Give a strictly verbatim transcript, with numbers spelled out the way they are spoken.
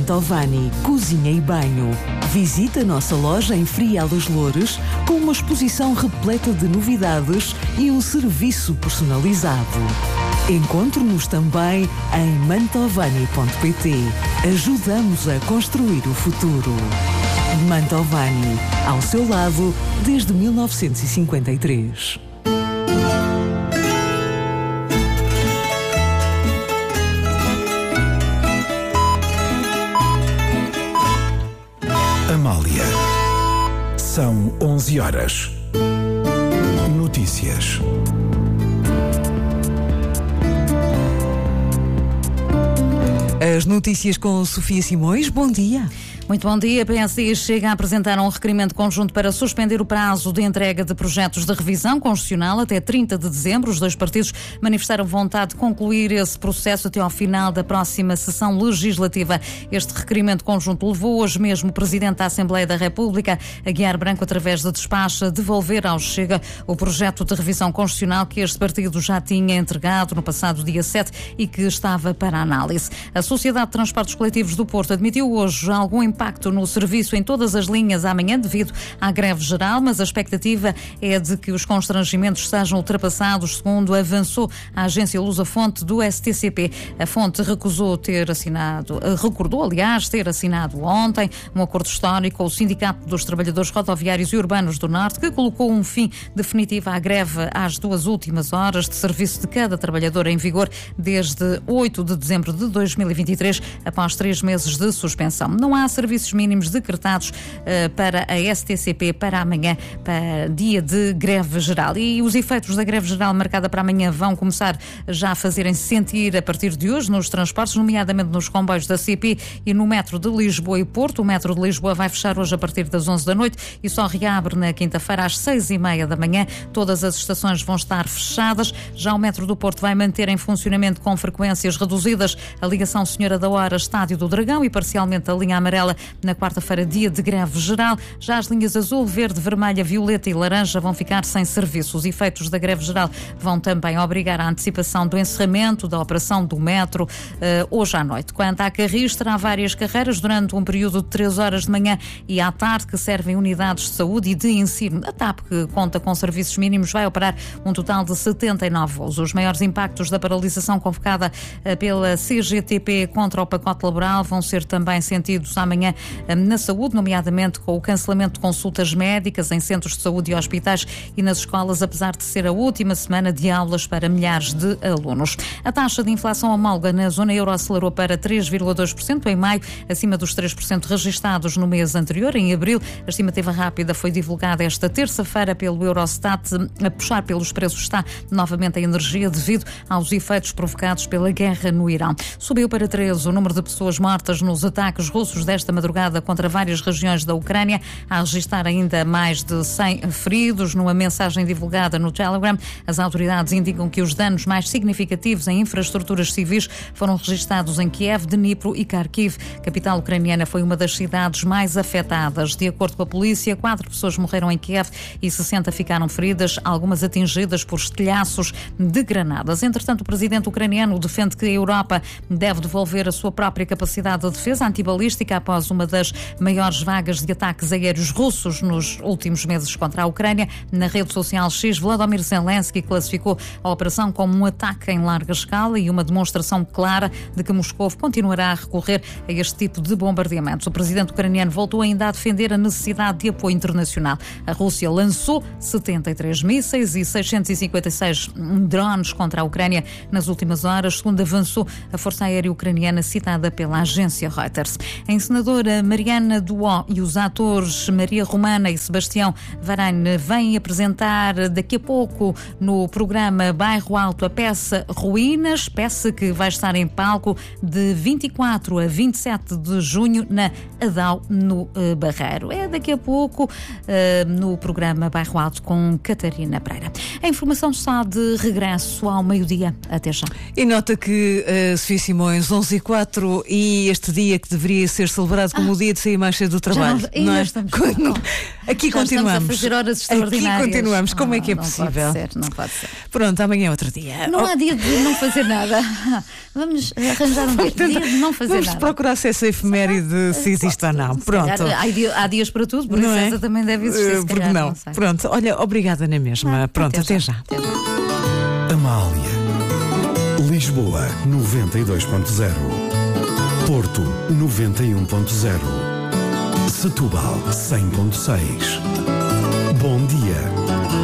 Mantovani, cozinha e banho. Visita a nossa loja em Frial dos Loures com uma exposição repleta de novidades e um serviço personalizado. Encontre-nos também em mantovani ponto pt. Ajudamos a construir o futuro. Mantovani, ao seu lado desde mil novecentos e cinquenta e três. Amália. São onze horas. Notícias. As notícias com Sofia Simões. Bom dia. Muito bom dia. A P S D chega a apresentar um requerimento conjunto para suspender o prazo de entrega de projetos de revisão constitucional até trinta de dezembro. Os dois partidos manifestaram vontade de concluir esse processo até ao final da próxima sessão legislativa. Este requerimento conjunto levou hoje mesmo o Presidente da Assembleia da República, Aguiar Branco, através de despacho, a devolver ao Chega o projeto de revisão constitucional que este partido já tinha entregado no passado dia sete e que estava para análise. A Sociedade de Transportes Coletivos do Porto admitiu hoje algum impacto no serviço em todas as linhas amanhã devido à greve geral, mas a expectativa é de que os constrangimentos sejam ultrapassados, segundo avançou a agência Lusa-Fonte do S T C P. A fonte recusou ter assinado, recordou, aliás, ter assinado ontem um acordo histórico com o Sindicato dos Trabalhadores Rodoviários e Urbanos do Norte, que colocou um fim definitivo à greve às duas últimas horas de serviço de cada trabalhador, em vigor desde oito de dezembro de dois mil e vinte e três, após três meses de suspensão. Não há serviços mínimos decretados uh, para a S T C P para amanhã, para dia de greve geral. E os efeitos da greve geral marcada para amanhã vão começar já a fazerem-se sentir a partir de hoje nos transportes, nomeadamente nos comboios da C P e no metro de Lisboa e Porto. O metro de Lisboa vai fechar hoje a partir das onze da noite e só reabre na quinta-feira às seis e meia da manhã. Todas as estações vão estar fechadas. Já o metro do Porto vai manter em funcionamento com frequências reduzidas a ligação Senhora da Hora, Estádio do Dragão, e parcialmente a linha amarela na quarta-feira, dia de greve geral. Já as linhas azul, verde, vermelha, violeta e laranja vão ficar sem serviço. Os efeitos da greve geral vão também obrigar a antecipação do encerramento da operação do metro uh, hoje à noite. Quanto à Carris, terá várias carreiras durante um período de três horas de manhã e à tarde que servem unidades de saúde e de ensino. A TAP, que conta com serviços mínimos, vai operar um total de setenta e nove voos. Os maiores impactos da paralisação convocada uh, pela C G T P contra o pacote laboral vão ser também sentidos amanhã na saúde, nomeadamente com o cancelamento de consultas médicas em centros de saúde e hospitais e nas escolas, apesar de ser a última semana de aulas para milhares de alunos. A taxa de inflação homóloga na zona euro acelerou para três vírgula dois por cento em maio, acima dos três por cento registados no mês anterior. Em abril, a estimativa rápida foi divulgada esta terça-feira pelo Eurostat. A puxar pelos preços está novamente a energia devido aos efeitos provocados pela guerra no Irão. Subiu para treze o número de pessoas mortas nos ataques russos desta madrugada contra várias regiões da Ucrânia, a registrar ainda mais de cem feridos. Numa mensagem divulgada no Telegram, as autoridades indicam que os danos mais significativos em infraestruturas civis foram registados em Kiev, Dnipro e Kharkiv. A capital ucraniana foi uma das cidades mais afetadas. De acordo com a polícia, quatro pessoas morreram em Kiev e sessenta ficaram feridas, algumas atingidas por estilhaços de granadas. Entretanto, o presidente ucraniano defende que a Europa deve devolver a sua própria capacidade de defesa antibalística após uma das maiores vagas de ataques aéreos russos nos últimos meses contra a Ucrânia. Na rede social X, Volodymyr Zelensky classificou a operação como um ataque em larga escala e uma demonstração clara de que Moscou continuará a recorrer a este tipo de bombardeamentos. O presidente ucraniano voltou ainda a defender a necessidade de apoio internacional. A Rússia lançou setenta e três mísseis e seiscentos e cinquenta e seis drones contra a Ucrânia nas últimas horas, segundo avançou a Força Aérea Ucraniana, citada pela agência Reuters. A encenadora Mariana Duó e os atores Maria Romana e Sebastião Varane vêm apresentar daqui a pouco no programa Bairro Alto a peça Ruínas, peça que vai estar em palco de vinte e quatro a vinte e sete de junho na Adau, no uh, Barreiro. É daqui a pouco uh, no programa Bairro Alto com Catarina Pereira. A informação está de regresso ao meio-dia. Até já. E nota que, uh, Sofia Simões, onze e quatro, e este dia que deveria ser celebrado comparado com ah, o dia de sair mais cedo do trabalho. Já não, não é? estamos, Quando, aqui já continuamos. Estamos a fazer horas extraordinárias. Aqui continuamos. Como ah, é que é não possível? Pode ser, não pode ser. Pronto, amanhã é outro dia. Não oh. há dia de não fazer nada. Vamos arranjar um dia, dia de não fazer Vamos nada. Vamos procurar se essa efeméride se existe ou não. Pronto. Há, dia, há dias para tudo, por isso é? essa também deve existir. Se Porque calhar, não. não Pronto, olha, obrigada na mesma. Ah, Pronto, até, até já. já. Até já. Amália. Lisboa, noventa e dois ponto zero. Porto, noventa e um ponto zero. Setúbal, cem ponto seis. Bom dia.